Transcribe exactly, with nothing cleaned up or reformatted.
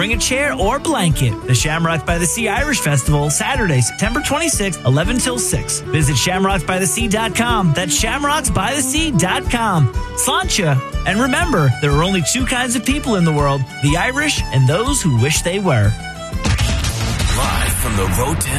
bring a chair or blanket. The Shamrocks by the Sea Irish Festival, Saturday, September twenty-sixth, eleven till six. Visit shamrocks by the sea dot com. That's shamrocks by the sea dot com. Sláinte. And remember, there are only two kinds of people in the world, the Irish and those who wish they were. Live from the Rotem